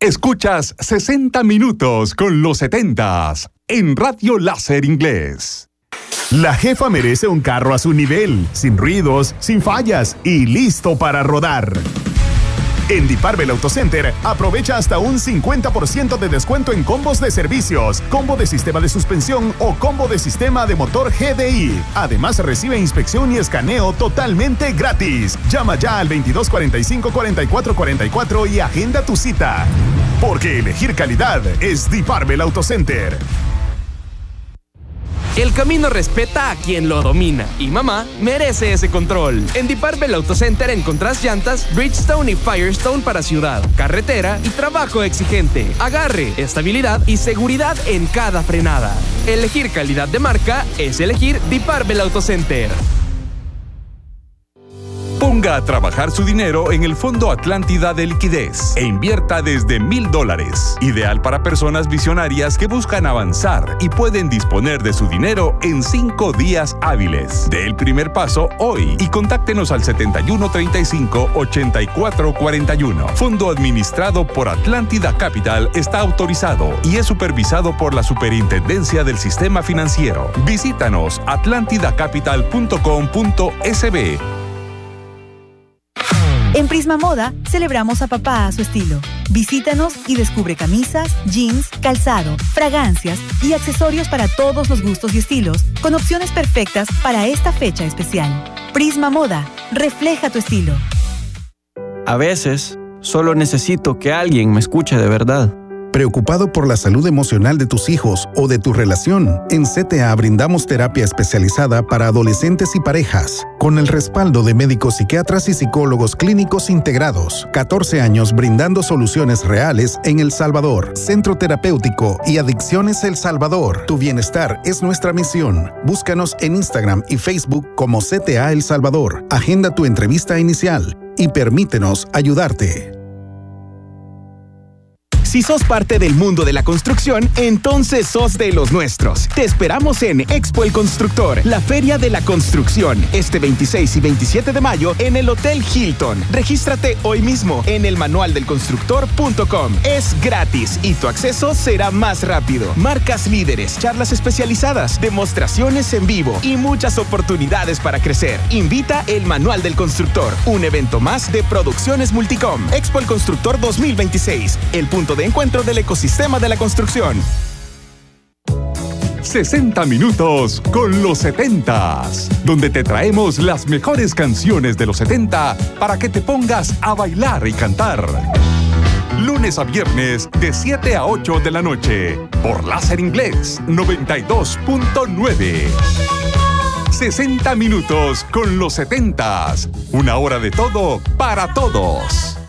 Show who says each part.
Speaker 1: Escuchas 60 minutos con los 70s en Radio Láser Inglés.
Speaker 2: La jefa merece un carro a su nivel, sin ruidos, sin fallas y listo para rodar. En Deep.Arbel Auto Center, aprovecha hasta un 50% de descuento en combos de servicios, combo de sistema de suspensión o combo de sistema de motor GDI. Además, recibe inspección y escaneo totalmente gratis. Llama ya al 2245-4444 y agenda tu cita. Porque elegir calidad es Deep.Arbel Auto Center.
Speaker 3: El camino respeta a quien lo domina y mamá merece ese control. En Deep.Arbel Auto Center encontrás llantas Bridgestone y Firestone para ciudad, carretera y trabajo exigente, agarre, estabilidad y seguridad en cada frenada. Elegir calidad de marca es elegir Deep.Arbel Auto Center.
Speaker 1: Ponga a trabajar su dinero en el Fondo Atlántida de Liquidez e invierta desde $1,000. Ideal para personas visionarias que buscan avanzar y pueden disponer de su dinero en 5 días hábiles. Dé el primer paso hoy y contáctenos al 7135-8441. Fondo administrado por Atlántida Capital está autorizado y es supervisado por la Superintendencia del Sistema Financiero. Visítanos atlantidacapital.com.sb.
Speaker 4: En Prisma Moda, celebramos a papá a su estilo. Visítanos y descubre camisas, jeans, calzado, fragancias y accesorios para todos los gustos y estilos, con opciones perfectas para esta fecha especial. Prisma Moda, refleja tu estilo.
Speaker 5: A veces, solo necesito que alguien me escuche de verdad.
Speaker 6: ¿Preocupado por la salud emocional de tus hijos o de tu relación? En CTA brindamos terapia especializada para adolescentes y parejas, con el respaldo de médicos psiquiatras y psicólogos clínicos integrados. 14 años brindando soluciones reales en El Salvador. Centro Terapéutico y Adicciones El Salvador. Tu bienestar es nuestra misión. Búscanos en Instagram y Facebook como CTA El Salvador. Agenda tu entrevista inicial y permítenos ayudarte.
Speaker 7: Si sos parte del mundo de la construcción, entonces sos de los nuestros. Te esperamos en Expo El Constructor, la feria de la construcción, este 26 y 27 de mayo en el Hotel Hilton. Regístrate hoy mismo en elmanualdelconstructor.com. Es gratis y tu acceso será más rápido. Marcas líderes, charlas especializadas, demostraciones en vivo y muchas oportunidades para crecer. Invita El Manual del Constructor, un evento más de Producciones Multicom. Expo El Constructor 2026, el punto de encuentro del ecosistema de la construcción.
Speaker 1: 60 minutos con los 70s, donde te traemos las mejores canciones de los 70 para que te pongas a bailar y cantar. Lunes a viernes de 7 a 8 de la noche por Láser Inglés 92.9. 60 minutos con los 70s, una hora de todo para todos.